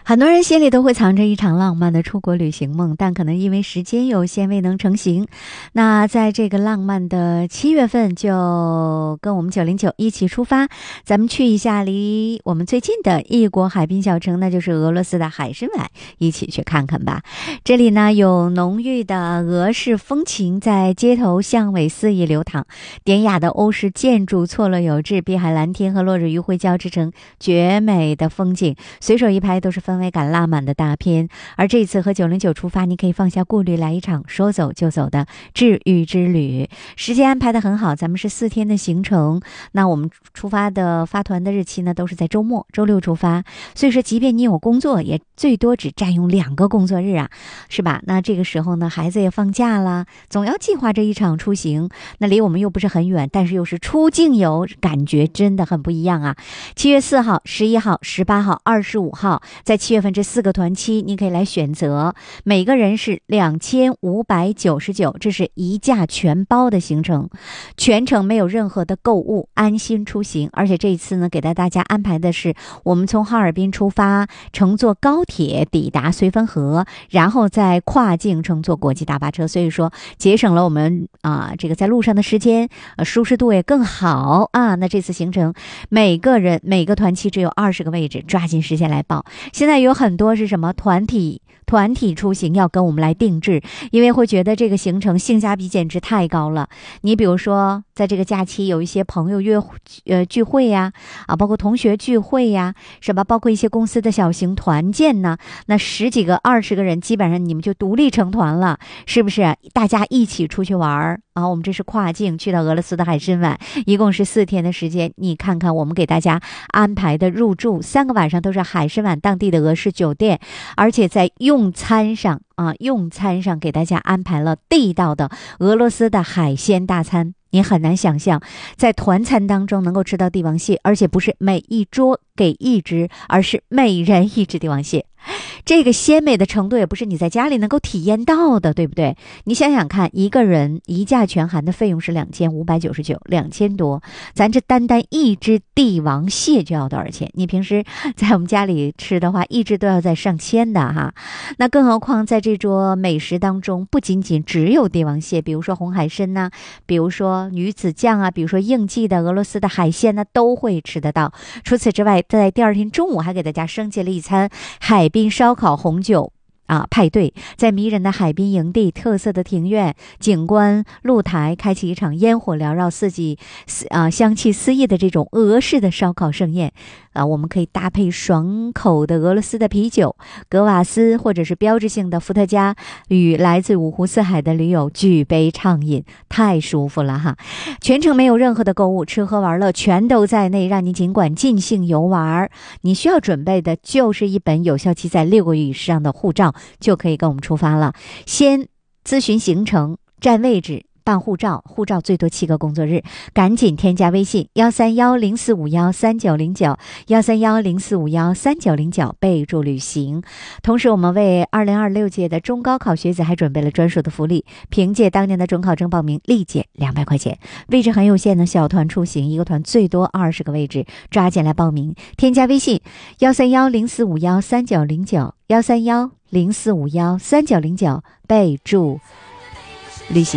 很多人心里都会藏着一场浪漫的出国旅行梦，但可能因为时间有限未能成行。那在这个浪漫的7月份，就跟我们909一起出发，咱们去一下离我们最近的异国海滨小城，那就是俄罗斯的海参崴，一起去看看吧。这里呢有浓郁的俄式风情，在街头巷尾肆意流淌，典雅的欧式建筑错落有致，碧海蓝天和落日余晖交织成绝美的风景，随手一拍都是氛围感拉满的大片。而这次和909出发，你可以放下顾虑，来一场说走就走的治愈之旅。时间安排得很好，咱们是4天的行程，那我们出发的发团的日期呢都是在周末，周六出发，所以说即便你有工作，也最多只占用2个工作日啊，是吧？那这个时候呢孩子也放假了，总要计划这一场出行，那离我们又不是很远，但是又是出境游，感觉真的很不一样啊。7月4号、11号、18号、25号，在7月份这4个团期，你可以来选择，每个人是2599，这是一价全包的行程，全程没有任何的购物，安心出行。而且这一次呢，给大家安排的是，我们从哈尔滨出发，乘坐高铁抵达绥芬河，然后再跨境乘坐国际大巴车，所以说节省了我们这个在路上的时间，舒适度也更好啊。那这次行程每个团期只有20个位置，抓紧时间来报。现在有很多是什么团体出行要跟我们来定制，因为会觉得这个行程性价比简直太高了。你比如说在这个假期有一些朋友聚会呀，包括同学聚会呀，是吧？包括一些公司的小型团建呢，那10几个20个人基本上你们就独立成团了，是不是？大家一起出去玩啊，我们这是跨境去到俄罗斯的海参崴，一共是4天的时间。你看看我们给大家安排的入住3个晚上都是海参崴当地的俄式酒店，而且在用餐上给大家安排了地道的俄罗斯的海鲜大餐。你很难想象在团餐当中能够吃到帝王蟹，而且不是每一桌给1只，而是每人1只帝王蟹。这个鲜美的程度也不是你在家里能够体验到的，对不对？你想想看，一个人一价全含的费用是2599，2000多，咱这单1只帝王蟹就要多少钱？你平时在我们家里吃的话，1只都要在上千的哈。那更何况在这桌美食当中，不仅仅只有帝王蟹，比如说红海参呐，比如说鱼子酱啊，比如说应季的俄罗斯的海鲜呢，都会吃得到。除此之外，在第2天中午还给大家升级了一餐海滨烧烤红酒派对，在迷人的海滨营地、特色的庭院、景观露台，开启一场烟火缭绕、香气四溢的这种俄式的烧烤盛宴我们可以搭配爽口的俄罗斯的啤酒、格瓦斯或者是标志性的伏特加，与来自5湖4海的驴友举杯畅饮，太舒服了哈！全程没有任何的购物，吃喝玩乐全都在内，让你尽管尽兴游玩。你需要准备的就是一本有效期在6个月以上的护照，就可以跟我们出发了。先咨询行程、占位置、办护照，护照最多7个工作日，赶紧添加微信13104513909，13104513909，备注旅行。同时我们为2026届的中高考学子还准备了专属的福利，凭借当年的准考证报名立减200块钱，位置很有限的小团出行，一个团最多20个位置，抓紧来报名。添加微信13104513909，13104513909，备注旅行。